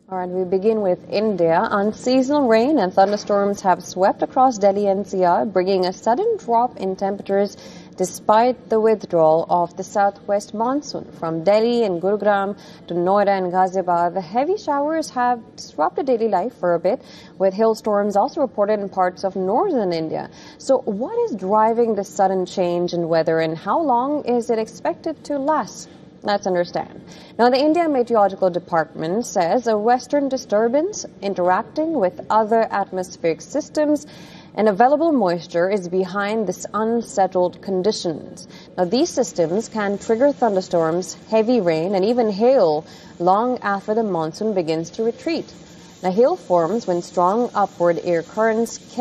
All right, we begin with India. Unseasonal rain and thunderstorms have swept across Delhi NCR, bringing a sudden drop in temperatures despite the withdrawal of the southwest monsoon. From Delhi and Gurugram to Noida and Ghaziabad, the heavy showers have disrupted daily life for a bit, with hailstorms also reported in parts of northern India. So what is driving this sudden change in weather, and how long is it expected to last? Let's understand. Now, the India Meteorological Department says a western disturbance interacting with other atmospheric systems and available moisture is behind this unsettled conditions. Now, these systems can trigger thunderstorms, heavy rain, and even hail long after the monsoon begins to retreat. Now, hail forms when strong upward air currents